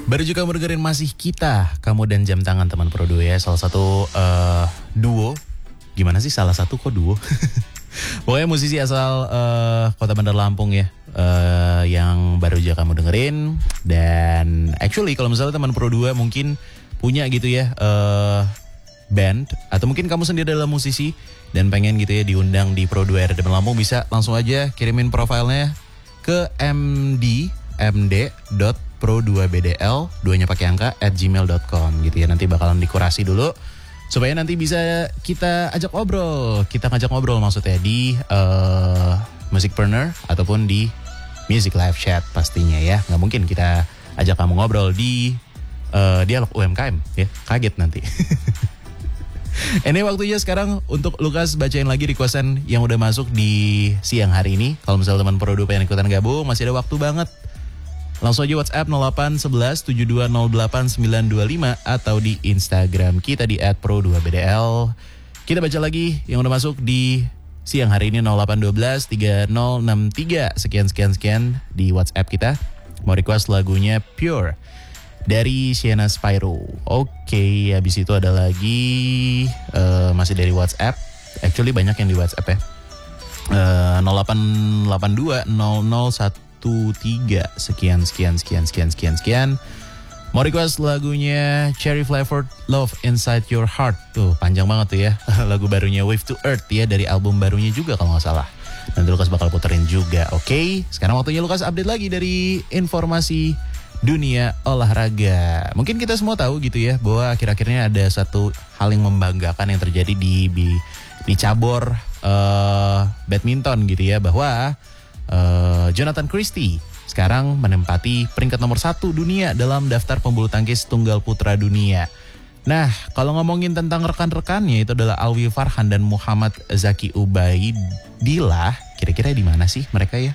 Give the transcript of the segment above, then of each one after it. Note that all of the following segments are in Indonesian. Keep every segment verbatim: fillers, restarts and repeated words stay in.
Baru juga kamu dengerin Masih Kita, Kamu dan Jam Tangan teman Pro dua ya. Salah satu uh, duo. Gimana sih salah satu kok duo? Pokoknya musisi asal uh, Kota Bandar Lampung ya, uh, yang baru aja kamu dengerin. Dan actually kalau misalnya teman Pro dua mungkin punya gitu ya uh, band, atau mungkin kamu sendiri adalah musisi dan pengen gitu ya diundang di Pro dua R D Bandar Lampung, bisa langsung aja kirimin profilnya ke md md.pro dua b d l, duanya pakai angka, at gmail dot com gitu ya. Nanti bakalan dikurasi dulu supaya nanti bisa kita ajak ngobrol. Kita ngajak ngobrol maksudnya di uh, Musicpreneur ataupun di Music Live Chat pastinya ya. Nggak mungkin kita ajak kamu ngobrol di uh, dialog U M K M ya, kaget nanti. Ini waktunya sekarang untuk Lukas bacain lagi requestan yang udah masuk di siang hari ini. Kalau misalnya teman Pro dua pengen ikutan gabung, masih ada waktu banget. Langsung aja WhatsApp nol delapan satu satu tujuh dua nol delapan sembilan dua lima atau di Instagram kita di at pro dua b d l. Kita baca lagi yang udah masuk di siang hari ini nol delapan satu dua tiga nol enam tiga sekian sekian sekian di WhatsApp kita. Mau request lagunya Pure dari Sienna Spyro. Oke, habis itu ada lagi uh, masih dari WhatsApp. Actually banyak yang di WhatsApp ya. Uh, nol delapan delapan dua nol nol satu tiga sekian sekian sekian sekian sekian sekian. Mau request lagunya Cherry Flavored Love Inside Your Heart. Tuh panjang banget tuh ya. Lagu barunya Wave to Earth ya, dari album barunya juga kalau gak salah. Nanti Lukas bakal puterin juga. Oke, sekarang waktunya Lukas update lagi dari informasi dunia olahraga. Mungkin kita semua tahu gitu ya, bahwa akhir-akhirnya ada satu hal yang membanggakan yang terjadi di di, di cabur uh, badminton gitu ya, bahwa Uh, Jonathan Christie sekarang menempati peringkat nomor satu dunia dalam daftar pembulu tangkis tunggal putra dunia. Nah, kalau ngomongin tentang rekan-rekannya, itu adalah Alwi Farhan dan Muhammad Zaki Ubaidillah. Kira-kira di mana sih mereka ya?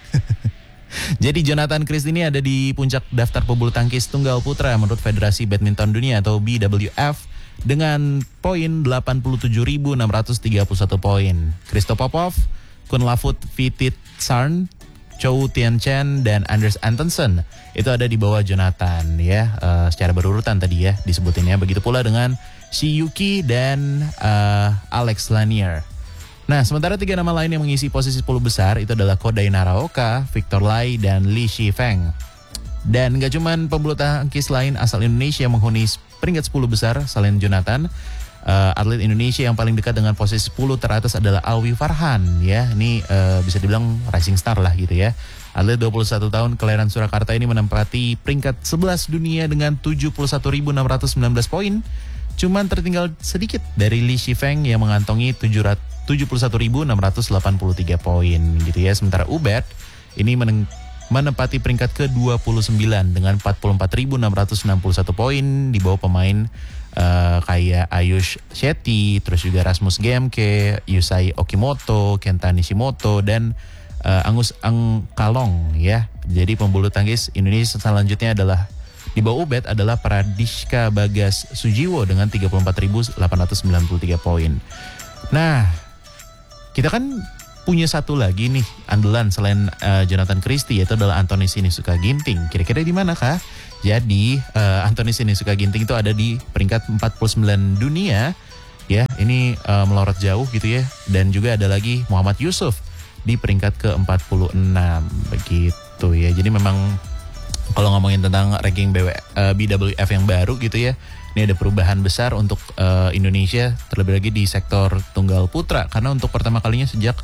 Jadi Jonathan Christie ini ada di puncak daftar pembulu tangkis tunggal putra menurut Federasi Badminton Dunia atau B W F dengan poin delapan puluh tujuh ribu enam ratus tiga puluh satu poin. Christo Popov, Kunlavut Vititsarn, Chou Tien-chen dan Anders Antonsen itu ada di bawah Jonathan ya, uh, secara berurutan tadi ya disebutinnya. Begitu pula dengan Shi Yuki dan uh, Alex Lanier. Nah, sementara tiga nama lain yang mengisi posisi sepuluh besar itu adalah Kodai Naraoka, Victor Lai dan Li Shifeng. Dan gak cuman pembulu tangkis lain asal Indonesia yang menghuni peringkat sepuluh besar selain Jonathan. Uh, atlet Indonesia yang paling dekat dengan posisi sepuluh teratas adalah Alwi Farhan ya. Ini uh, bisa dibilang rising star lah gitu ya. Atlet dua puluh satu tahun kelahiran Surakarta ini menempati peringkat sebelas dunia dengan tujuh puluh satu ribu enam ratus sembilan belas poin. Cuman tertinggal sedikit dari Li Shifeng yang mengantongi tujuh puluh satu ribu enam ratus delapan puluh tiga poin gitu ya. Sementara Ubed ini meneng- menempati peringkat ke dua puluh sembilan dengan empat puluh empat ribu enam ratus enam puluh satu poin di bawah pemain Uh, kayak Ayush Shetty, terus juga Rasmus Gemke, Yusai Okimoto, Kenta Nishimoto, dan uh, Angus Angkalong ya. Jadi pembulu tangkis Indonesia selanjutnya adalah di bawah Ubed adalah Pradishka Bagas Sujiwo dengan tiga puluh empat ribu delapan ratus sembilan puluh tiga poin. Nah, kita kan punya satu lagi nih andalan selain uh, Jonathan Christie, yaitu adalah Anthony Sinisuka Ginting. Kira-kira di mana kah? Jadi uh, Anthony Sinisuka Ginting itu ada di peringkat empat puluh sembilan dunia ya. Ini uh, melorot jauh gitu ya. Dan juga ada lagi Muhammad Yusuf di peringkat ke empat puluh enam begitu ya. Jadi memang kalau ngomongin tentang ranking B W, uh, B W F yang baru gitu ya, ini ada perubahan besar untuk uh, Indonesia, terlebih lagi di sektor tunggal putra, karena untuk pertama kalinya sejak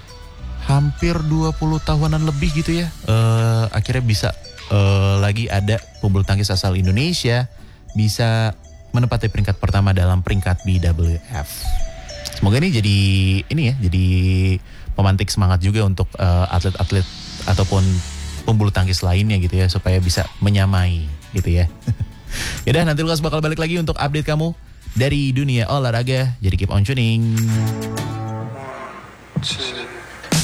hampir dua puluh tahunan lebih gitu ya, uh, akhirnya bisa Uh, lagi ada pembulu tangkis asal Indonesia bisa menempati peringkat pertama dalam peringkat B W F. Semoga ini jadi ini ya, jadi pemantik semangat juga untuk uh, atlet-atlet ataupun pembulu tangkis lainnya gitu ya, supaya bisa menyamai gitu ya. Yaudah, nanti Lukas bakal balik lagi untuk update kamu dari dunia olahraga. Jadi keep on tuning.